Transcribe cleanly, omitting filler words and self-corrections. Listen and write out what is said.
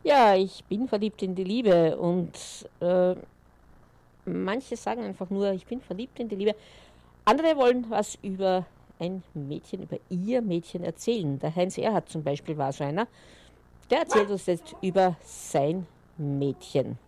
Ja, ich bin verliebt in die Liebe und manche sagen einfach nur, ich bin verliebt in die Liebe. Andere wollen was über ein Mädchen, über ihr Mädchen erzählen. Der Heinz Erhardt zum Beispiel war so einer. Der erzählt uns jetzt über sein Mädchen.